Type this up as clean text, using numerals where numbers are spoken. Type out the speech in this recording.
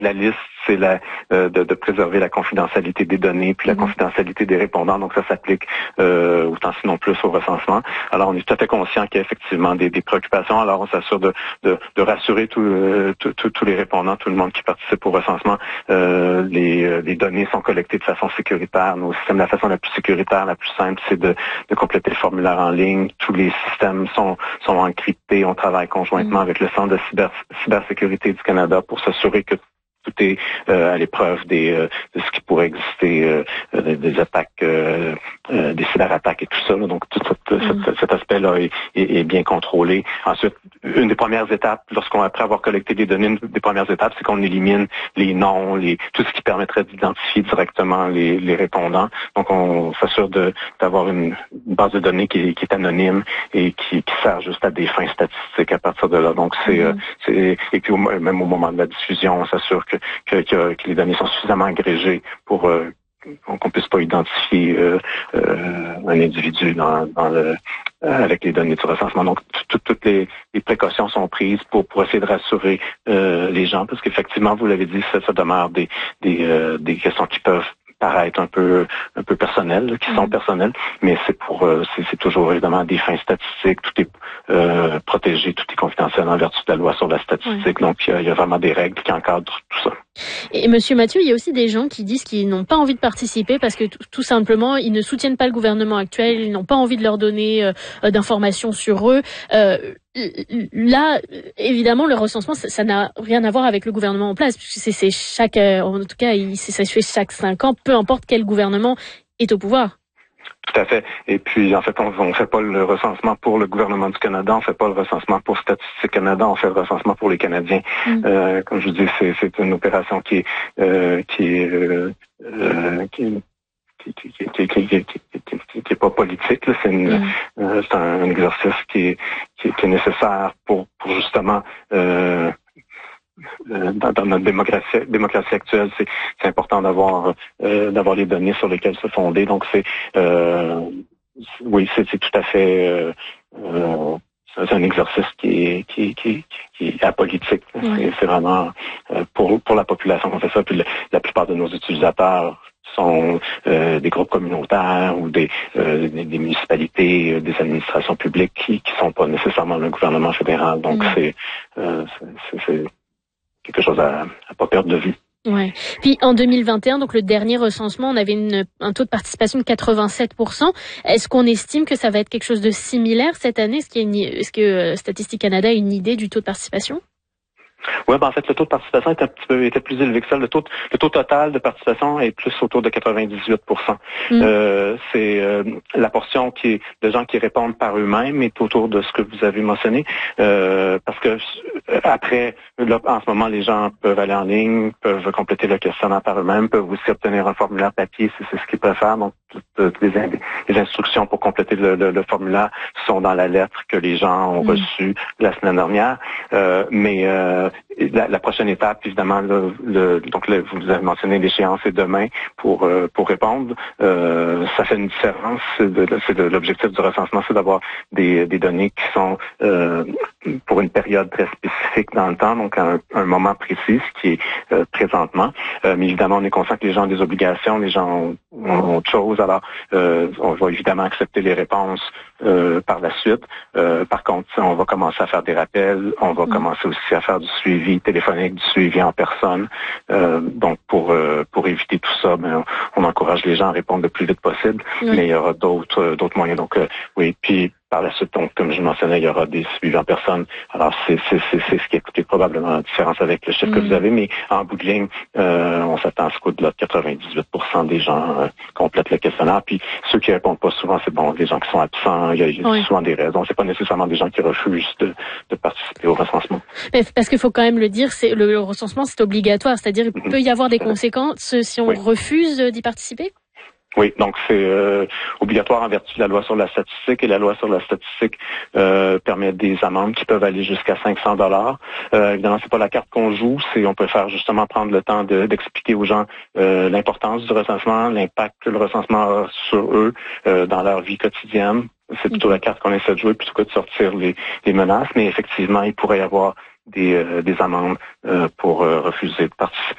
la liste, c'est de préserver la confidentialité des données puis la confidentialité des répondants. Donc, ça s'applique autant sinon plus au recensement. Alors, on est tout à fait conscient qu'il y a effectivement des préoccupations. Alors, on s'assure de rassurer tous les répondants, tout le monde qui participe au recensement. Les données sont collectées de façon sécuritaire. Nos systèmes, la façon la plus sécuritaire, la plus simple, c'est de compléter le formulaire en ligne. Tous les systèmes sont encryptés. On travaille conjointement avec le Centre de cybersécurité du Canada pour s'assurer que tout est à l'épreuve de ce qui pourrait exister, des attaques, des cyberattaques et tout ça. Là. Donc, tout cet aspect-là est bien contrôlé. Ensuite, une des premières étapes, après avoir collecté des données, une des premières étapes, c'est qu'on élimine les noms, tout ce qui permettrait d'identifier directement les répondants. Donc, on s'assure d'avoir une base de données qui est anonyme et qui sert juste à des fins statistiques à partir de là. Donc, et puis même au moment de la diffusion, on s'assure que les données sont suffisamment agrégées pour qu'on puisse pas identifier un individu avec les données du recensement. Donc, toutes les précautions sont prises pour essayer de rassurer les gens, parce qu'effectivement, vous l'avez dit, ça demeure des questions qui peuvent paraître un peu personnelles, qui sont personnelles, mais c'est toujours évidemment des fins statistiques, tout est protégé, tout est confidentiel en vertu de la loi sur la statistique, donc il y a vraiment des règles qui encadrent tout ça. Et Monsieur Mathieu, il y a aussi des gens qui disent qu'ils n'ont pas envie de participer parce que tout simplement, ils ne soutiennent pas le gouvernement actuel, ils n'ont pas envie de leur donner d'informations sur eux. Là, évidemment, le recensement, ça n'a rien à voir avec le gouvernement en place, puisque c'est en tout cas, ça se fait chaque 5 ans, peu importe quel gouvernement est au pouvoir. Tout à fait. Et puis, en fait, on fait pas le recensement pour le gouvernement du Canada, on fait pas le recensement pour Statistique Canada, on fait le recensement pour les Canadiens. Comme je vous dis, c'est une opération qui est pas politique. Là. C'est un exercice qui est nécessaire pour justement dans notre démocratie actuelle, c'est important d'avoir les données sur lesquelles se fonder. Donc c'est tout à fait c'est un exercice qui est apolitique. C'est vraiment pour la population qu'on fait ça. Puis la plupart de nos utilisateurs sont des groupes communautaires ou des municipalités, des administrations publiques qui sont pas nécessairement le gouvernement fédéral. Donc c'est quelque chose à pas perdre de vue. Ouais. Puis en 2021, donc le dernier recensement, on avait un taux de participation de 87%. Est-ce qu'on estime que ça va être quelque chose de similaire cette année? Est-ce que Statistique Canada a une idée du taux de participation? Oui, en fait, le taux de participation était plus élevé que ça. Le taux total de participation est plus autour de 98%. C'est la portion de gens qui répondent par eux-mêmes est autour de ce que vous avez mentionné. Parce que après, là, en ce moment, les gens peuvent aller en ligne, peuvent compléter le questionnaire par eux-mêmes, peuvent aussi obtenir un formulaire papier si c'est ce qu'ils peuvent faire. Donc, toutes les instructions pour compléter le formulaire sont dans la lettre que les gens ont reçue la semaine dernière. Mais la prochaine étape, évidemment, donc vous avez mentionné l'échéance est demain pour répondre. Ça fait une différence. C'est l'objectif du recensement, c'est d'avoir des données qui sont pour une période très spécifique dans le temps, donc un moment précis, ce qui est présentement. Mais évidemment, on est conscient que les gens ont des obligations, les gens ont autre chose. Alors, on va évidemment accepter les réponses par la suite. Par contre, on va commencer à faire des rappels, on va commencer aussi à faire du suivi téléphonique, du suivi en personne. Donc, pour éviter tout ça, on encourage les gens à répondre le plus vite possible, mais il y aura d'autres moyens. Donc, oui, puis par la suite, donc, comme je mentionnais, il y aura des suivis en personne. Alors, c'est ce qui est probablement la différence avec le chiffre que vous avez, mais en bout de ligne, on s'attend à ce qu'au-delà de 98% des gens complètent le questionnaire. Puis, ceux qui répondent pas souvent, c'est des gens qui sont absents, il y a souvent des raisons. C'est pas nécessairement des gens qui refusent de participer au recensement. Mais parce qu'il faut quand même le dire, le recensement, c'est obligatoire. C'est-à-dire, il peut y avoir des conséquences si on refuse d'y participer? Oui, donc c'est obligatoire en vertu de la loi sur la statistique, et la loi sur la statistique permet des amendes qui peuvent aller jusqu'à 500 $. Évidemment, c'est pas la carte qu'on joue, on peut faire justement prendre le temps d'expliquer aux gens l'importance du recensement, l'impact que le recensement a sur eux dans leur vie quotidienne. C'est plutôt la carte qu'on essaie de jouer plutôt que de sortir les menaces, mais effectivement, il pourrait y avoir des amendes pour refuser de participer.